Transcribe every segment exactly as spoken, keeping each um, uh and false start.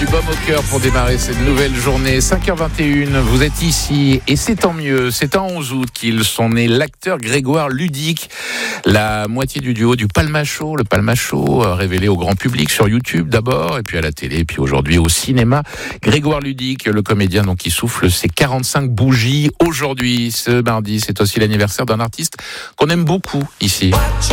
du baume au cœur pour démarrer cette nouvelle journée. cinq heures vingt et une, vous êtes ici et c'est tant mieux. C'est en onze août qu'ils sont nés l'acteur Grégoire Ludic, la moitié du duo du Palma Show. Le Palma Show révélé au grand public sur YouTube d'abord et puis à la télé et puis aujourd'hui au cinéma. Grégoire Ludic, le comédien donc qui souffle ses quarante-cinq bougies aujourd'hui. Ce mardi, c'est aussi l'anniversaire d'un artiste qu'on aime beaucoup ici.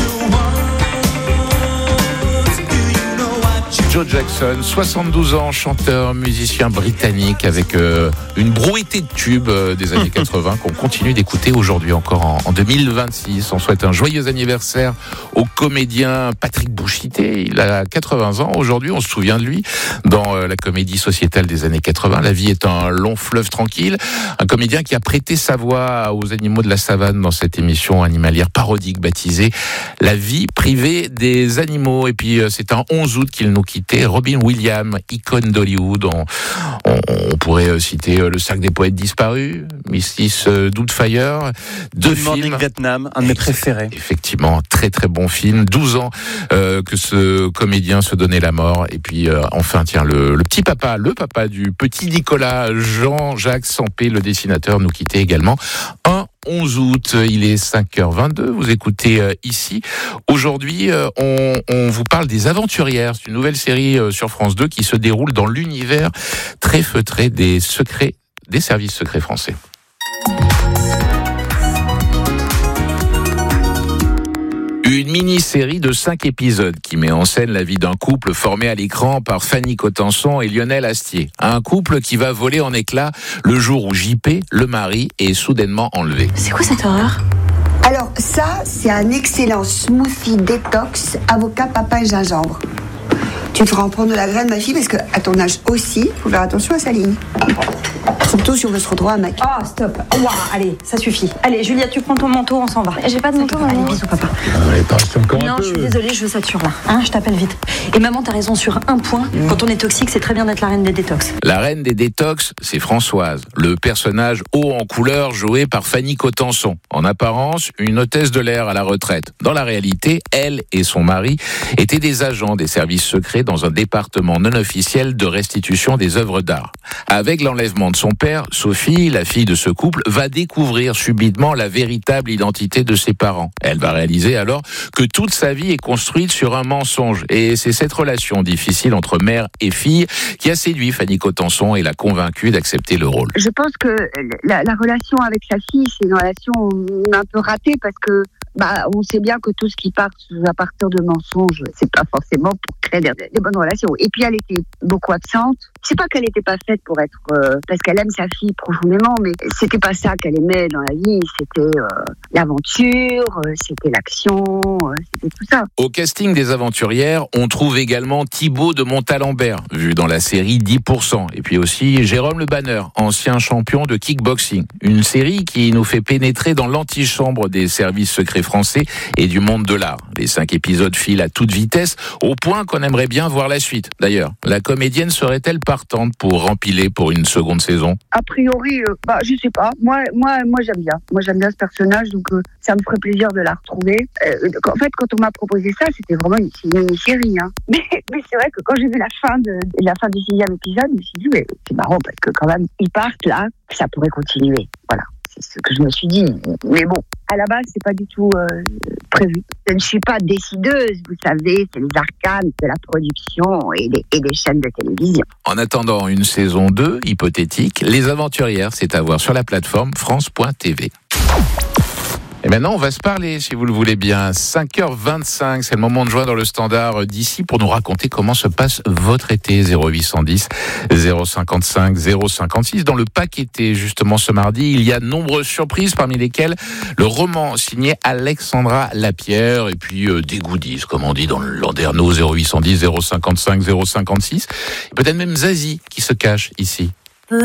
Joe Jackson, soixante-douze ans, chanteur, musicien britannique avec euh, une brouetée de tubes euh, des années quatre-vingts qu'on continue d'écouter aujourd'hui encore en, en deux mille vingt-six. On souhaite un joyeux anniversaire au comédien Patrick Bouchité. Il a quatre-vingts ans aujourd'hui, on se souvient de lui dans euh, la comédie sociétale des années quatre-vingts. La vie est un long fleuve tranquille. Un comédien qui a prêté sa voix aux animaux de la savane dans cette émission animalière parodique baptisée La vie privée des animaux. Et puis euh, c'est un onze août qu'il nous quitte. Robin Williams, icône d'Hollywood. On, on, on pourrait citer Le Cercle des Poètes Disparus, Missus Doubtfire, deux Good films. Morning Vietnam, un de mes préférés. Effectivement, très très bon film. douze ans euh, que ce comédien se donnait la mort. Et puis euh, enfin, tiens, le, le petit papa, le papa du petit Nicolas, Jean-Jacques Sampé, le dessinateur, nous quittait également. Un onze août, il est cinq heures vingt-deux, vous écoutez euh, ici. Aujourd'hui, euh, on, on vous parle des Aventurières. C'est une nouvelle série euh, sur France deux qui se déroule dans l'univers très feutré des secrets, des services secrets français. Une mini-série de cinq épisodes qui met en scène la vie d'un couple formé à l'écran par Fanny Cotenson et Lionel Astier. Un couple qui va voler en éclats le jour où J P, le mari, est soudainement enlevé. C'est quoi cette horreur ? Alors ça, c'est un excellent smoothie détox avocat, papaye, gingembre. Tu te feras en prendre de la graine, ma fille, parce qu'à ton âge aussi, il faut faire attention à sa ligne. Surtout si on veut se retrouver un mec. Oh, stop. Wow, allez, ça suffit. Allez, Julia, tu prends ton manteau, on s'en va. J'ai pas de manteau, maman. Allez, bisous, papa. Allez, passe encore Non, un peu. je suis désolée, je sature là. Hein, je t'appelle vite. Et maman, t'as raison sur un point. Mmh. Quand on est toxique, c'est très bien d'être la reine des détox. La reine des détox, c'est Françoise, le personnage haut en couleur joué par Fanny Cotenson. En apparence, une hôtesse de l'air à la retraite. Dans la réalité, elle et son mari étaient des agents des services secrets dans un département non officiel de restitution des œuvres d'art. Avec l'enlèvement de son père, Sophie, la fille de ce couple, va découvrir subitement la véritable identité de ses parents. Elle va réaliser alors que toute sa vie est construite sur un mensonge. Et c'est cette relation difficile entre mère et fille qui a séduit Fanny Cotenson et l'a convaincue d'accepter le rôle. Je pense que la, la relation avec sa fille, c'est une relation un peu ratée parce que bah, on sait bien que tout ce qui part à partir de mensonges, c'est pas forcément pour créer des, des bonnes relations. Et puis elle était beaucoup absente. C'est pas qu'elle n'était pas faite pour être, euh, parce qu'elle aime sa fille profondément, mais c'était pas ça qu'elle aimait dans la vie. C'était euh, l'aventure, euh, c'était l'action, euh, c'était tout ça. Au casting des Aventurières, on trouve également Thibaut de Montalembert, vu dans la série dix pour cent. Et puis aussi Jérôme Le Banner, ancien champion de kickboxing. Une série qui nous fait pénétrer dans l'antichambre des services secrets français et du monde de l'art. Les cinq épisodes filent à toute vitesse, au point qu'on aimerait bien voir la suite. D'ailleurs, la comédienne serait-elle partante pour rempiler pour une seconde saison ? A priori, euh, bah, je sais pas. Moi, moi, moi, j'aime bien. Moi, j'aime bien ce personnage, donc euh, ça me ferait plaisir de la retrouver. Euh, en fait, quand on m'a proposé ça, c'était vraiment une, une mini-série. Hein. Mais, mais c'est vrai que quand j'ai vu la fin de la fin du sixième épisode, je me suis dit, mais c'est marrant parce que quand même, ils partent là, ça pourrait continuer. Voilà. C'est ce que je me suis dit. Mais bon, à la base, c'est pas du tout euh, prévu. Je ne suis pas décideuse, vous savez, c'est les arcanes de la production et des, et des chaînes de télévision. En attendant une saison deux, hypothétique, Les Aventurières, c'est à voir sur la plateforme France point T V. Et maintenant, on va se parler, si vous le voulez bien. cinq heures vingt-cinq, c'est le moment de joindre le standard d'ici pour nous raconter comment se passe votre été. zéro huit cent dix, zéro cinquante-cinq, zéro cinquante-six. Dans le pack été, justement, ce mardi, il y a de nombreuses surprises, parmi lesquelles le roman signé Alexandra Lapierre, et puis euh, des goodies, comme on dit dans le Landerneau, zéro huit cent dix, zéro cinquante-cinq, zéro cinquante-six. Et peut-être même Zazie qui se cache ici.